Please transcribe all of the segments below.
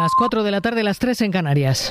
las 4 de la tarde, las 3 en Canarias.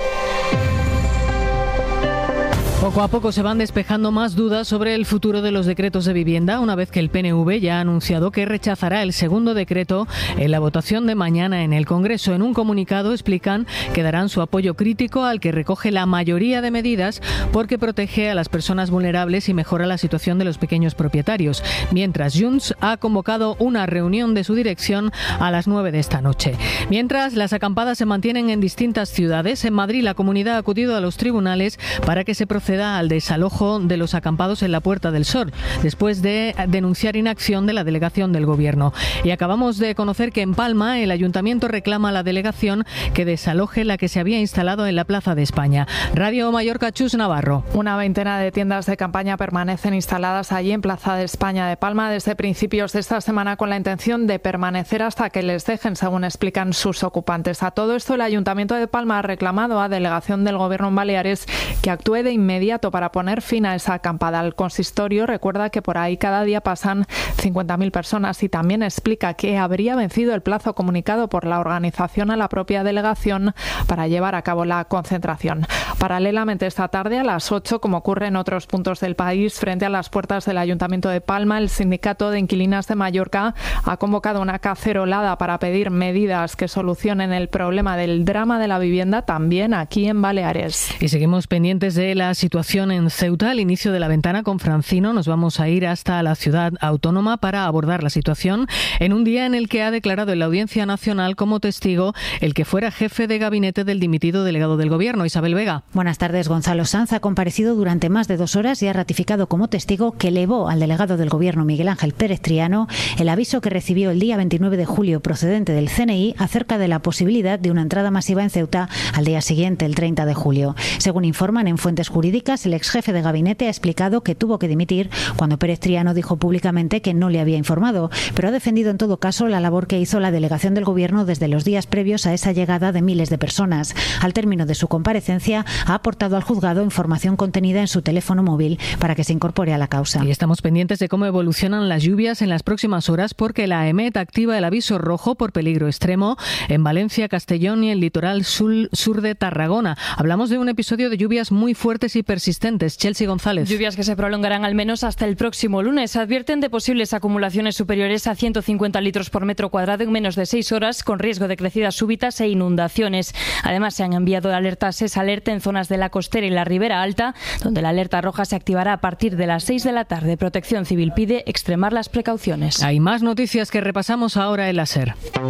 Poco a poco se van despejando más dudas sobre el futuro de los decretos de vivienda, una vez que el PNV ya ha anunciado que rechazará el segundo decreto en la votación de mañana en el Congreso. En un comunicado explican que darán su apoyo crítico al que recoge la mayoría de medidas porque protege a las personas vulnerables y mejora la situación de los pequeños propietarios. Mientras, Junts ha convocado una reunión de su dirección a las 9 de esta noche. Mientras, las acampadas se mantienen en distintas ciudades. En Madrid, la comunidad ha acudido a los tribunales para que se proceda al desalojo de los acampados en la Puerta del Sol, después de denunciar inacción de la delegación del Gobierno. Y acabamos de conocer que en Palma el Ayuntamiento reclama a la delegación que desaloje la que se había instalado en la Plaza de España. Radio Mallorca, Chus Navarro. Una veintena de tiendas de campaña permanecen instaladas allí en Plaza de España de Palma desde principios de esta semana con la intención de permanecer hasta que les dejen, según explican sus ocupantes. A todo esto, el Ayuntamiento de Palma ha reclamado a delegación del Gobierno en Baleares que actúe de inmediato para poner fin a esa acampada. El consistorio recuerda que por ahí cada día pasan 50.000 personas y también explica que habría vencido el plazo comunicado por la organización a la propia delegación para llevar a cabo la concentración. Paralelamente, esta tarde a las 8, como ocurre en otros puntos del país, frente a las puertas del Ayuntamiento de Palma, el Sindicato de Inquilinas de Mallorca ha convocado una cacerolada para pedir medidas que solucionen el problema del drama de la vivienda también aquí en Baleares. Y seguimos pendientes de la situación en Ceuta. Al inicio de la ventana con Francino nos vamos a ir hasta la ciudad autónoma para abordar la situación en un día en el que ha declarado en la Audiencia Nacional como testigo el que fuera jefe de gabinete del dimitido delegado del Gobierno, Isabel Vega. Buenas tardes. Gonzalo Sanz ha comparecido durante más de 2 horas y ha ratificado como testigo que elevó al delegado del Gobierno, Miguel Ángel Pérez Triano, el aviso que recibió el día 29 de julio procedente del CNI acerca de la posibilidad de una entrada masiva en Ceuta al día siguiente, el 30 de julio. Según informan en fuentes jurídicas, el ex jefe de gabinete ha explicado que tuvo que dimitir cuando Pérez Triano dijo públicamente que no le había informado, pero ha defendido en todo caso la labor que hizo la delegación del Gobierno desde los días previos a esa llegada de miles de personas. Al término de su comparecencia, ha aportado al juzgado información contenida en su teléfono móvil para que se incorpore a la causa. Y estamos pendientes de cómo evolucionan las lluvias en las próximas horas porque la EMET activa el aviso rojo por peligro extremo en Valencia, Castellón y el litoral sur de Tarragona. Hablamos de un episodio de lluvias muy fuertes y persistentes. Chelsea González. Lluvias que se prolongarán al menos hasta el próximo lunes. Advierten de posibles acumulaciones superiores a 150 litros por metro cuadrado en menos de 6 horas, con riesgo de crecidas súbitas e inundaciones. Además, se han enviado alertas SES-Alert en zonas de la costera y la Ribera Alta, donde la alerta roja se activará a partir de las 6 de la tarde. Protección Civil pide extremar las precauciones. Hay más noticias que repasamos ahora en la SER.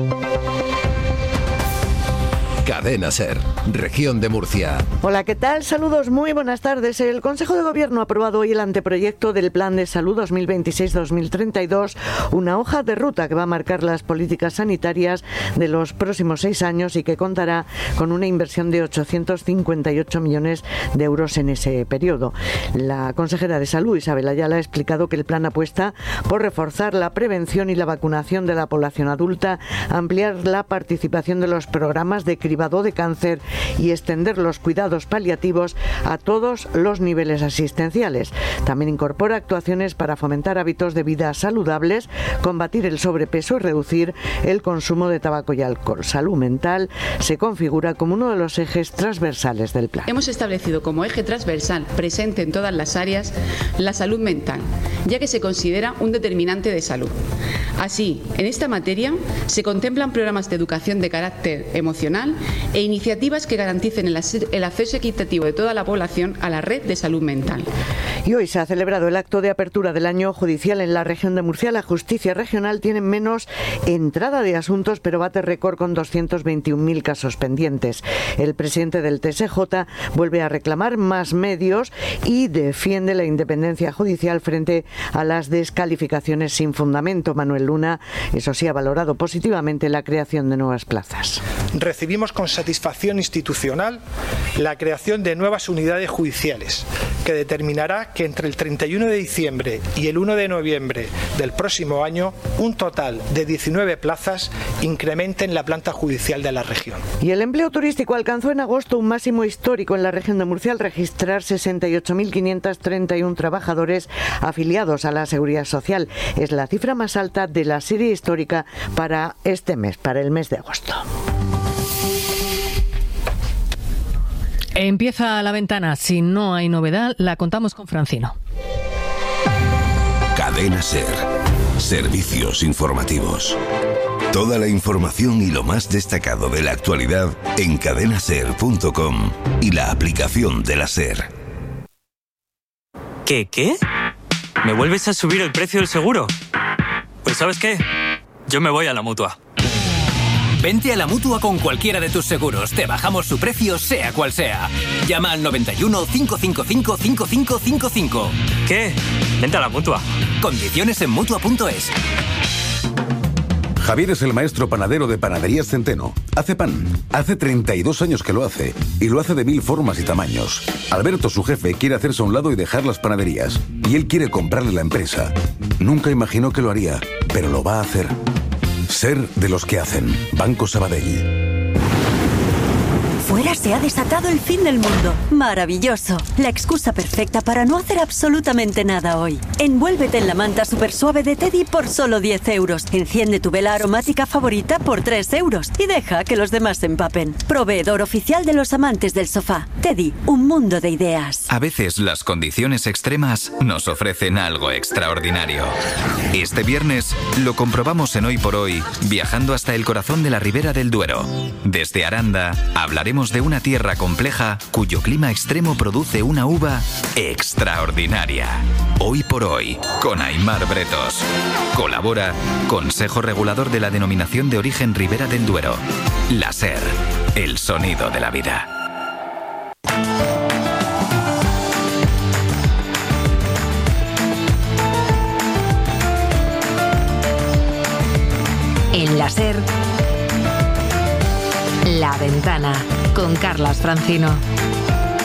Cadena SER, Región de Murcia. Hola, ¿qué tal? Saludos, muy buenas tardes. El Consejo de Gobierno ha aprobado hoy el anteproyecto del Plan de Salud 2026-2032, una hoja de ruta que va a marcar las políticas sanitarias de los próximos 6 años y que contará con una inversión de 858 millones de euros en ese periodo. La consejera de Salud, Isabel Ayala, ha explicado que el plan apuesta por reforzar la prevención y la vacunación de la población adulta, ampliar la participación de los programas de cribado de cáncer y extender los cuidados paliativos a todos los niveles asistenciales. También incorpora actuaciones para fomentar hábitos de vida saludables, combatir el sobrepeso y reducir el consumo de tabaco y alcohol. Salud mental se configura como uno de los ejes transversales del plan. Hemos establecido como eje transversal presente en todas las áreas la salud mental, ya que se considera un determinante de salud. Así, en esta materia se contemplan programas de educación de carácter emocional e iniciativas que garanticen el acceso equitativo de toda la población a la red de salud mental. Y hoy se ha celebrado el acto de apertura del año judicial en la región de Murcia. La justicia regional tiene menos entrada de asuntos, pero bate récord con 221.000 casos pendientes. El presidente del TSJ vuelve a reclamar más medios y defiende la independencia judicial frente a las descalificaciones sin fundamento. Manuel Luna, eso sí, ha valorado positivamente la creación de nuevas plazas. Recibimos con satisfacción institucional la creación de nuevas unidades judiciales, que determinará que entre el 31 de diciembre y el 1 de noviembre del próximo año un total de 19 plazas incrementen la planta judicial de la región. Y el empleo turístico alcanzó en agosto un máximo histórico en la región de Murcia al registrar 68.531 trabajadores afiliados a la Seguridad Social. Es la cifra más alta de la serie histórica para este mes, para el mes de agosto. Empieza La Ventana. Si no hay novedad, la contamos con Francino. Cadena SER. Servicios informativos. Toda la información y lo más destacado de la actualidad en cadenaser.com y la aplicación de la SER. ¿Qué? ¿Me vuelves a subir el precio del seguro? Pues ¿sabes qué? Yo me voy a la Mutua. Vente a la Mutua con cualquiera de tus seguros. Te bajamos su precio, sea cual sea. Llama al 91 555 5555. ¿Qué? Vente a la Mutua. Condiciones en Mutua.es. Javier es el maestro panadero de Panaderías Centeno. Hace pan. Hace 32 años que lo hace. Y lo hace de 1000 formas y tamaños. Alberto, su jefe, quiere hacerse a un lado y dejar las panaderías. Y él quiere comprarle la empresa. Nunca imaginó que lo haría, pero lo va a hacer. Ser de los que hacen. Banco Sabadell. Fuera se ha desatado el fin del mundo. Maravilloso. La excusa perfecta para no hacer absolutamente nada hoy. Envuélvete en la manta super suave de Teddy por solo 10 euros. Enciende tu vela aromática favorita por 3 euros. Y deja que los demás se empapen. Proveedor oficial de los amantes del sofá. Teddy, un mundo de ideas. A veces las condiciones extremas nos ofrecen algo extraordinario. Este viernes lo comprobamos en Hoy por Hoy, viajando hasta el corazón de la Ribera del Duero. Desde Aranda hablaremos de una tierra compleja cuyo clima extremo produce una uva extraordinaria. Hoy por Hoy, con Aimar Bretos. Colabora Consejo Regulador de la Denominación de Origen Ribera del Duero. La SER, el sonido de la vida. En la SER, La Ventana, con Carlas Francino.